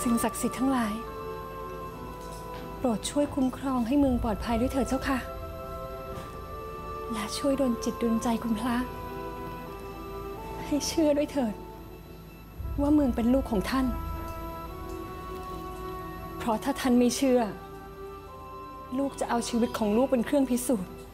สิ่งศักดิ์สิทธิ์ทั้งหลายโปรดช่วยคุ้มครองให้เมืองปลอดภัยด้วยเถิดเจ้าค่ะและช่วยดลจิตดลใจคุณพระให้เชื่อด้วยเถิดว่าเมืองเป็นลูกของท่านเพราะถ้าท่านไม่เชื่อลูกจะเอาชีวิตของลูกเป็นเครื่องพิสูจน์